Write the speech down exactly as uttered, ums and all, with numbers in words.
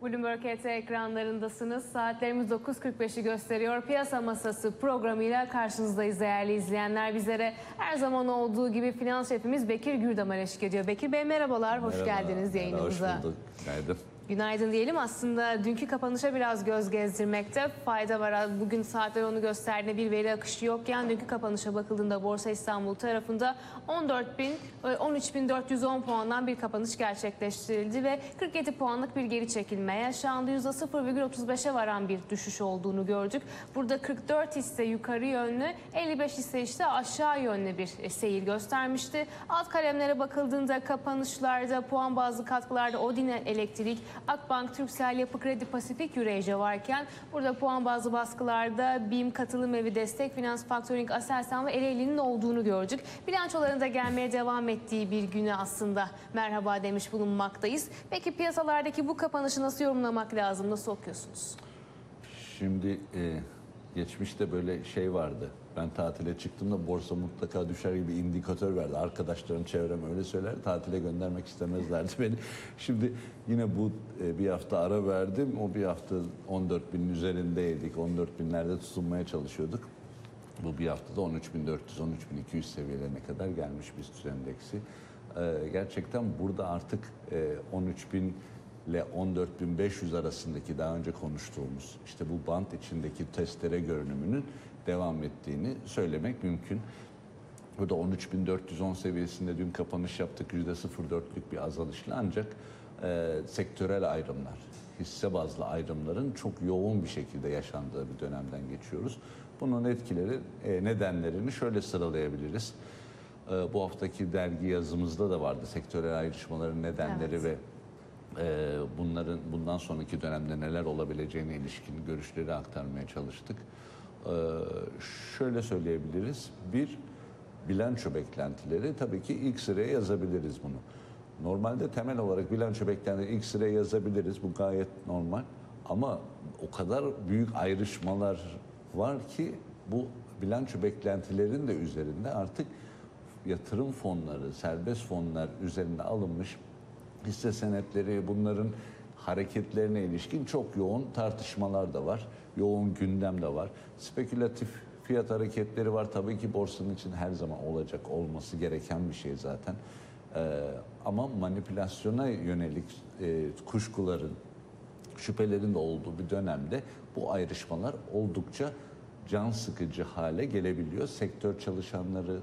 Bloomberg H T ekranlarındasınız. Saatlerimiz dokuz kırk beşi gösteriyor. Piyasa Masası programıyla karşınızdayız değerli izleyenler. Bizlere her zaman olduğu gibi finans şefimiz Bekir Gürdamar eşlik ediyor. Bekir Bey merhabalar, hoş Merhaba, geldiniz yayınımıza. Merhaba, hoş bulduk. Günaydın. Günaydın diyelim. Aslında dünkü kapanışa biraz göz gezdirmekte fayda var. Bugün saatler onu gösterdiğinde bir veri akışı yokken dünkü kapanışa bakıldığında Borsa İstanbul tarafında on dört bin, on üç bin dört yüz on puandan bir kapanış gerçekleştirildi ve kırk yedi puanlık bir geri çekilme yaşandı. yüzde sıfır virgül otuz beşe varan bir düşüş olduğunu gördük. Burada kırk dört hisse yukarı yönlü, elli beş hisse işte aşağı yönlü bir seyir göstermişti. Alt kalemlere bakıldığında kapanışlarda puan bazlı katkılarda Odin Elektrik, Akbank, Turkcell, Yapı Kredi, Pasifik, Eurasia varken burada puan bazlı baskılarda BİM, Katılım Evi, Destek Finans, Factoring, Aselsan ve Ereğli'nin olduğunu gördük. Bilançolarında gelmeye devam ettiği bir güne aslında merhaba demiş bulunmaktayız. Peki piyasalardaki bu kapanışı nasıl yorumlamak lazım? Nasıl okuyorsunuz? Şimdi e, geçmişte böyle şey vardı. Ben tatile çıktığımda borsa mutlaka düşer gibi indikatör verdi. Arkadaşlarım, çevrem öyle söyler. Tatile göndermek istemezlerdi beni. Şimdi yine bu e, bir hafta ara verdim. O bir hafta on dört binin üzerindeydik. on dört binlerde tutunmaya çalışıyorduk. Bu bir haftada on üç bin dört yüz, on üç bin iki yüz seviyelerine kadar gelmiş BIST endeksi. E, gerçekten burada artık e, on üç bin ile on dört bin beş yüz arasındaki daha önce konuştuğumuz işte bu band içindeki testere görünümünün devam ettiğini söylemek mümkün. Burada on üç bin dört yüz on seviyesinde dün kapanış yaptık. yüzde sıfır virgül dörtlük bir azalışla ancak e, sektörel ayrımlar, hisse bazlı ayrımların çok yoğun bir şekilde yaşandığı bir dönemden geçiyoruz. Bunun etkileri, e, nedenlerini şöyle sıralayabiliriz. E, bu haftaki dergi yazımızda da vardı sektörel ayrışmaların nedenleri evet. ve Ee, bunların bundan sonraki dönemde neler olabileceğine ilişkin görüşleri aktarmaya çalıştık. Ee, şöyle söyleyebiliriz. Bir, bilanço beklentileri tabii ki ilk sıraya yazabiliriz bunu. Normalde temel olarak bilanço beklentileri ilk sıraya yazabiliriz. Bu gayet normal. Ama o kadar büyük ayrışmalar var ki bu bilanço beklentilerin de üzerinde artık yatırım fonları, serbest fonlar üzerinde alınmış hisse senetleri, bunların hareketlerine ilişkin çok yoğun tartışmalar da var. Yoğun gündem de var. Spekülatif fiyat hareketleri var. Tabii ki borsanın için her zaman olacak, olması gereken bir şey zaten. Ee, ama manipülasyona yönelik e, kuşkuların, şüphelerin de olduğu bir dönemde bu ayrışmalar oldukça can sıkıcı hale gelebiliyor. Sektör çalışanları,